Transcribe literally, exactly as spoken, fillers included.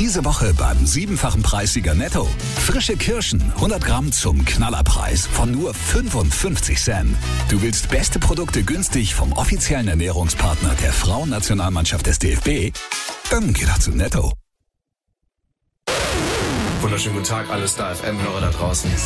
Diese Woche beim siebenfachen Preissieger Netto. Frische Kirschen, hundert Gramm zum Knallerpreis von nur fünfundfünfzig Cent. Du willst beste Produkte günstig vom offiziellen Ernährungspartner der Frauennationalmannschaft des D F B? Dann geh doch zu Netto. Wunderschönen guten Tag, alle Star F M-Hörer da draußen.